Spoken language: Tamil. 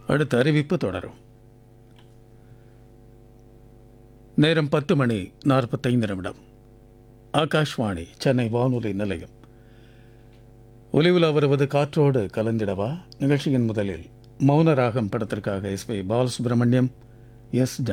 அடுத்த அறிவிப்பு தொடரும். நேரம் 10:45. ஆகாஷ்வாணி சென்னை வானொலி நிலையம். ஒலிவுலா வருவது காற்றோடு கலந்திடவா. நிகழ்ச்சியின் முதலில் மௌன ராகம் படத்திற்காக எஸ். பி. பாலசுப்ரமணியம், எஸ்.